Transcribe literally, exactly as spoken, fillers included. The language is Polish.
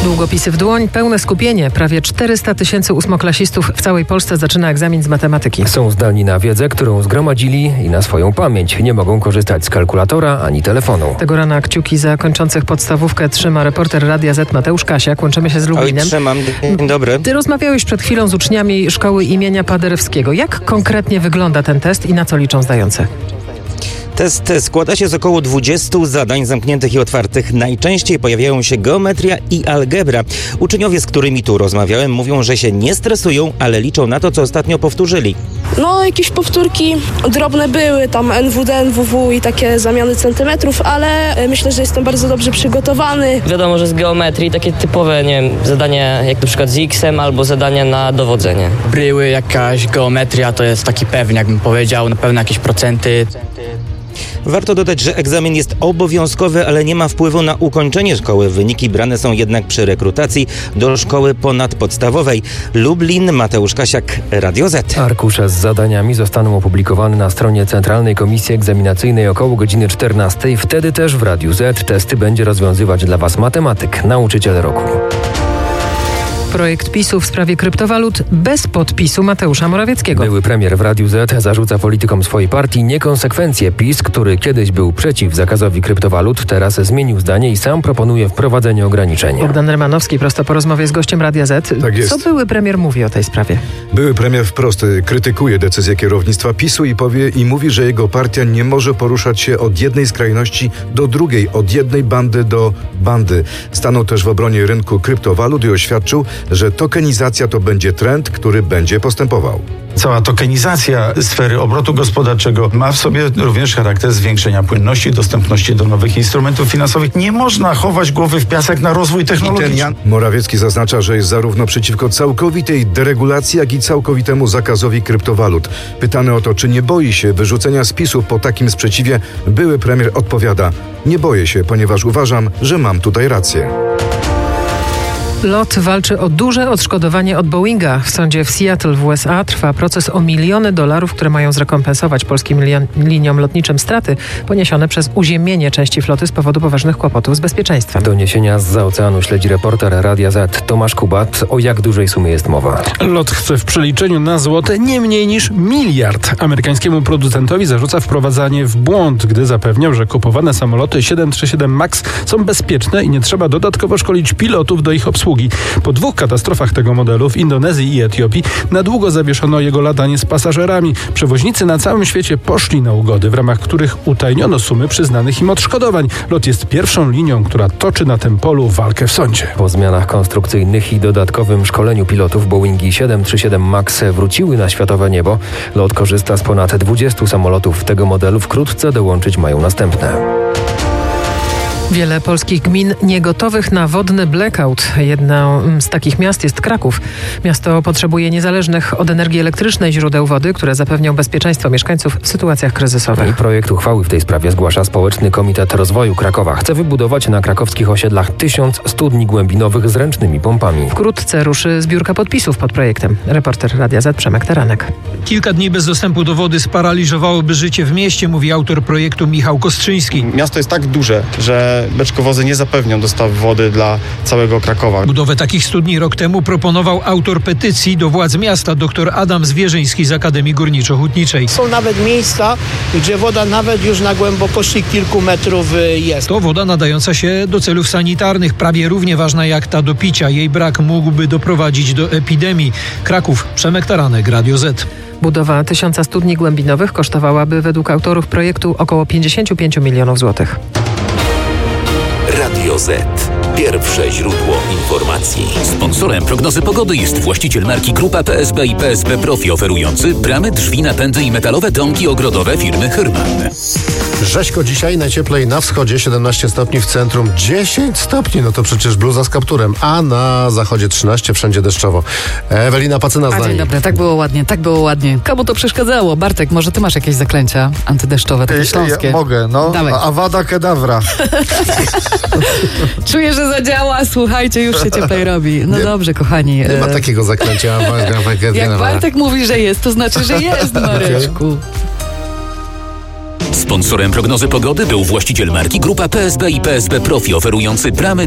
Długopisy w dłoń, pełne skupienie. Prawie czterysta tysięcy ósmoklasistów w całej Polsce zaczyna egzamin z matematyki. Są zdani na wiedzę, którą zgromadzili i na swoją pamięć. Nie mogą korzystać z kalkulatora ani telefonu. Tego rana kciuki za kończących podstawówkę trzyma reporter Radia Z Mateusz Kasiak. Łączymy się z Lublinem. Oj, trzymam. Dzień dobry. Ty rozmawiałeś przed chwilą z uczniami szkoły imienia Paderewskiego. Jak konkretnie wygląda ten test i na co liczą zdający? Test składa się z około dwudziestu zadań zamkniętych i otwartych. Najczęściej pojawiają się geometria i algebra. Uczniowie, z którymi tu rozmawiałem, mówią, że się nie stresują, ale liczą na to, co ostatnio powtórzyli. No, jakieś powtórki drobne były, tam N W D, N W W i takie zamiany centymetrów, ale myślę, że jestem bardzo dobrze przygotowany. Wiadomo, że z geometrii takie typowe, nie wiem, zadania jak na przykład z X-em albo zadania na dowodzenie. Bryły, jakaś geometria to jest taki pewniak, bym powiedział, na pewno jakieś procenty. Warto dodać, że egzamin jest obowiązkowy, ale nie ma wpływu na ukończenie szkoły. Wyniki brane są jednak przy rekrutacji do szkoły ponadpodstawowej. Lublin, Mateusz Kasiak, Radio Z. Arkusze z zadaniami zostaną opublikowane na stronie Centralnej Komisji Egzaminacyjnej około godziny czternastej. Wtedy też w Radiu Z testy będzie rozwiązywać dla Was matematyk, nauczyciel roku. Projekt PiSu w sprawie kryptowalut bez podpisu Mateusza Morawieckiego. Były premier w Radiu Z zarzuca politykom swojej partii niekonsekwencje. PiS, który kiedyś był przeciw zakazowi kryptowalut, teraz zmienił zdanie i sam proponuje wprowadzenie ograniczenia. Bogdan Rymanowski prosto po rozmowie z gościem Radia Z. Tak jest. Co były premier mówi o tej sprawie? Były premier wprost krytykuje decyzję kierownictwa PiSu i powie i mówi, że jego partia nie może poruszać się od jednej skrajności do drugiej, od jednej bandy do bandy. Stanął też w obronie rynku kryptowalut i oświadczył, że tokenizacja to będzie trend, który będzie postępował. Cała tokenizacja sfery obrotu gospodarczego ma w sobie również charakter zwiększenia płynności, dostępności do nowych instrumentów finansowych. Nie można chować głowy w piasek na rozwój technologiczny. Jan Morawiecki zaznacza, że jest zarówno przeciwko całkowitej deregulacji, jak i całkowitemu zakazowi kryptowalut. Pytany o to, czy nie boi się wyrzucenia z PiSu po takim sprzeciwie, były premier odpowiada: nie boję się, ponieważ uważam, że mam tutaj rację. LOT walczy o duże odszkodowanie od Boeinga. W sądzie w Seattle w U S A trwa proces o miliony dolarów, które mają zrekompensować polskim lion- liniom lotniczym straty poniesione przez uziemienie części floty z powodu poważnych kłopotów z bezpieczeństwem. Doniesienia zza oceanu śledzi reporter Radia Z Tomasz Kubat. O jak dużej sumie jest mowa? LOT chce w przeliczeniu na złote nie mniej niż miliard. Amerykańskiemu producentowi zarzuca wprowadzanie w błąd, gdy zapewniał, że kupowane samoloty siedem trzysta trzydzieści siedem MAX są bezpieczne i nie trzeba dodatkowo szkolić pilotów do ich obsługi. Po dwóch katastrofach tego modelu w Indonezji i Etiopii na długo zawieszono jego latanie z pasażerami. Przewoźnicy na całym świecie poszli na ugody, w ramach których utajniono sumy przyznanych im odszkodowań. LOT jest pierwszą linią, która toczy na tym polu walkę w sądzie. Po zmianach konstrukcyjnych i dodatkowym szkoleniu pilotów Boeingi siedem trzysta trzydzieści siedem MAX wróciły na światowe niebo. LOT korzysta z ponad dwudziestu samolotów tego modelu. Wkrótce dołączyć mają następne. Wiele polskich gmin niegotowych na wodny blackout. Jedną z takich miast jest Kraków. Miasto potrzebuje niezależnych od energii elektrycznej źródeł wody, które zapewnią bezpieczeństwo mieszkańców w sytuacjach kryzysowych. Projekt uchwały w tej sprawie zgłasza Społeczny Komitet Rozwoju Krakowa. Chce wybudować na krakowskich osiedlach tysiąc studni głębinowych z ręcznymi pompami. Wkrótce ruszy zbiórka podpisów pod projektem. Reporter Radia Z Przemek Teranek. Kilka dni bez dostępu do wody sparaliżowałoby życie w mieście, mówi autor projektu Michał Kostrzyński. Miasto jest tak duże, że beczkowozy nie zapewnią dostaw wody dla całego Krakowa. Budowę takich studni rok temu proponował autor petycji do władz miasta, dr Adam Zwierzyński z Akademii Górniczo-Hutniczej. Są nawet miejsca, gdzie woda nawet już na głębokości kilku metrów jest. To woda nadająca się do celów sanitarnych, prawie równie ważna jak ta do picia. Jej brak mógłby doprowadzić do epidemii. Kraków, Przemek Taranek, Radio Z. Budowa tysiąca studni głębinowych kosztowałaby według autorów projektu około pięćdziesiąt pięć milionów złotych. Radio Z. Pierwsze źródło informacji. Sponsorem prognozy pogody jest właściciel marki Grupa P S B i P S B Profi, oferujący bramy, drzwi, napędy i metalowe domki ogrodowe firmy Hyrman. Rzeźko dzisiaj, najcieplej na wschodzie, siedemnaście stopni, w centrum dziesięć stopni, no to przecież bluza z kapturem, a na zachodzie trzynaście, wszędzie deszczowo. Ewelina Pacyna z A nami. dzień dobry, tak było ładnie, tak było ładnie. Komu to przeszkadzało? Bartek, może ty masz jakieś zaklęcia antydeszczowe, takie śląskie? Ja mogę, no. Dawaj. Awada kedavra. Czuję, że zadziała, słuchajcie, już się cieplej robi. No nie, dobrze, kochani. Nie ma takiego zaklęcia. Jak Bartek mówi, że jest, to znaczy, że jest, Mareczku. Sponsorem prognozy pogody był właściciel marki Grupa P S B i P S B Profi, oferujący bramy,